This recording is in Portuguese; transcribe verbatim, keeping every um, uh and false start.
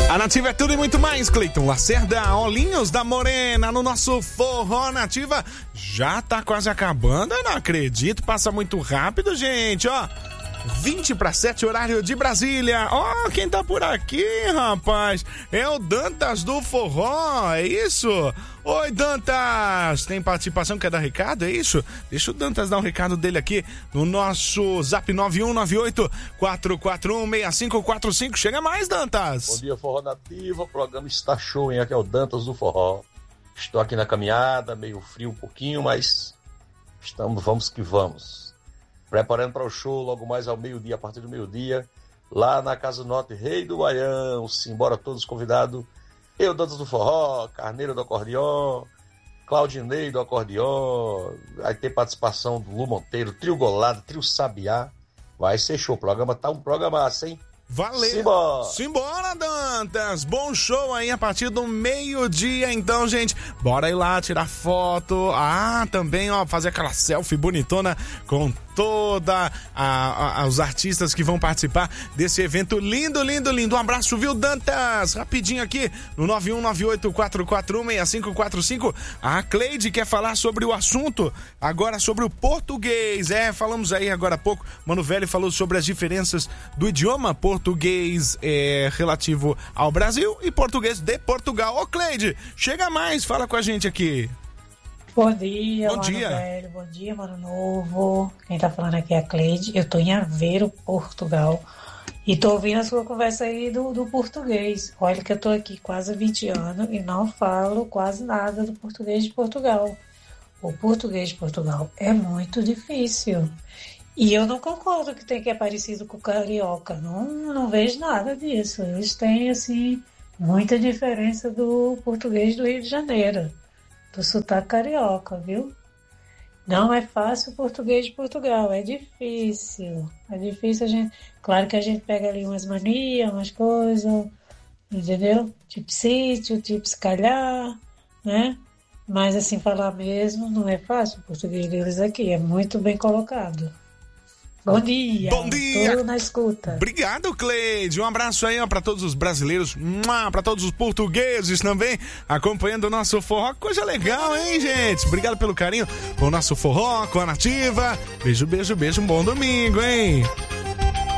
A Nativa é tudo e muito mais, Cleiton Lacerda, Olhinhos da Morena, no nosso Forró Nativa. Já tá quase acabando, eu não acredito, passa muito rápido, gente, ó. vinte para sete, horário de Brasília. Ó, oh, quem tá por aqui, rapaz? É o Dantas do Forró, é isso? Oi, Dantas! Tem participação, quer dar recado, é isso? Deixa o Dantas dar um recado dele aqui no nosso zap nove um nove oito, quatro quatro um, seis cinco quatro cinco. Chega mais, Dantas! Bom dia, Forró Nativa, o programa está show, hein? Aqui é o Dantas do Forró. Estou aqui na caminhada, meio frio um pouquinho, mas estamos, vamos que vamos. Preparando para o show logo mais ao meio-dia, a partir do meio-dia, lá na Casa Norte, Rei do Baião. Simbora todos convidados. Eu, Dantas do Forró, Carneiro do Acordeon, Claudinei do Acordeon, vai ter participação do Lu Monteiro, Trio Golado, Trio Sabiá. Vai ser show, o programa tá um programaço, hein? Valeu! Simbora! Simbora, Dantas! Bom show aí a partir do meio-dia, então, gente. Bora ir lá tirar foto. Ah, também, ó, fazer aquela selfie bonitona com toda a, a, os artistas que vão participar desse evento lindo, lindo, lindo. Um abraço, viu, Dantas? Rapidinho aqui no nove um nove oito, quatro quatro um, seis cinco quatro cinco. A Cleide quer falar sobre o assunto, agora sobre o português. É, falamos aí agora há pouco, Mano Velho falou sobre as diferenças do idioma português é, relativo ao Brasil e português de Portugal. Ô, Cleide, chega mais, fala com a gente aqui. Bom dia, bom Mano dia. Velho, bom dia, Mano Novo. Quem tá falando aqui é a Cleide. Eu tô em Aveiro, Portugal. E tô ouvindo a sua conversa aí do, do português. Olha que eu tô aqui quase vinte anos e não falo quase nada do português de Portugal. O português de Portugal é muito difícil. E eu não concordo que tem que é parecido com o carioca. Não, não vejo nada disso. Eles têm, assim, muita diferença do português do Rio de Janeiro. Do sotaque carioca, viu? Não é fácil o português de Portugal, é difícil. É difícil a gente... Claro que a gente pega ali umas manias, umas coisas, entendeu? Tipo sítio, tipo se calhar, né? Mas assim, falar mesmo não é fácil o português deles aqui, é muito bem colocado. Bom dia. Bom dia. Tô na escuta. Obrigado, Cleide. Um abraço aí, ó, pra todos os brasileiros, pra todos os portugueses também, acompanhando o nosso forró. Coisa legal, hein, gente? Obrigado pelo carinho com o nosso forró, com a Nativa. Beijo, beijo, beijo. Um bom domingo, hein?